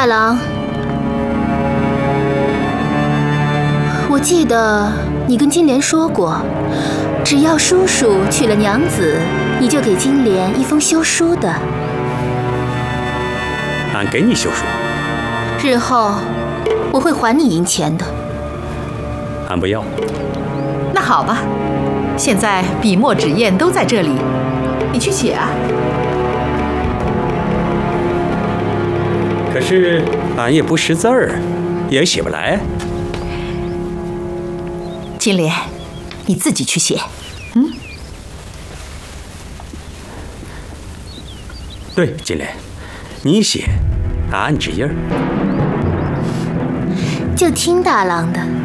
大郎，我记得你跟金莲说过，只要叔叔娶了娘子，你就给金莲一封休书的。 俺给你休书， 日后我会还你银钱的。 俺不要。 那好吧，现在笔墨纸砚都在这里，你去写啊。 可是俺也不识字儿，也写不来。 金莲，你自己去写。 对，金莲，你写，俺按纸印儿。 就听大郎的。